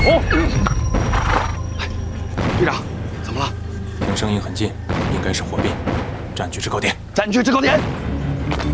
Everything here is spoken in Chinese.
哦，队长，怎么了？ 听声音很近，应该是火并，占据制高点。 占据制高点。